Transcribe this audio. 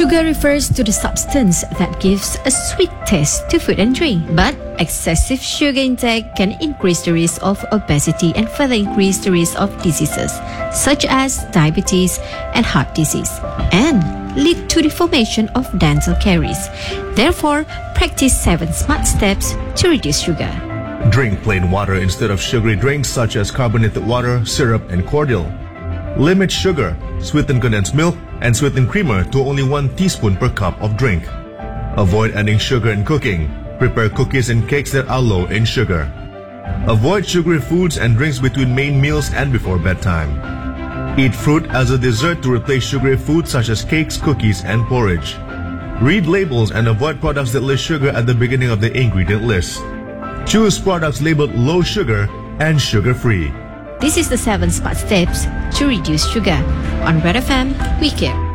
Sugar refers to the substance that gives a sweet taste to food and drink, but excessive sugar intake can increase the risk of obesity and further increase the risk of diseases such as diabetes and heart disease, and lead to the formation of dental caries. Therefore, practice 7 smart steps to reduce sugar. Drink plain water instead of sugary drinks such as carbonated water, syrup, and cordial. Limit sugar, sweetened condensed milk, and sweetened creamer to only 1 teaspoon per cup of drink. Avoid adding sugar in cooking. Prepare cookies and cakes that are low in sugar. Avoid sugary foods and drinks between main meals and before bedtime. Eat fruit as a dessert to replace sugary foods such as cakes, cookies, and porridge. Read labels and avoid products that list sugar at the beginning of the ingredient list. Choose products labeled low sugar and sugar-free. This is the 7 smart steps to reduce sugar. On Red FM, we care.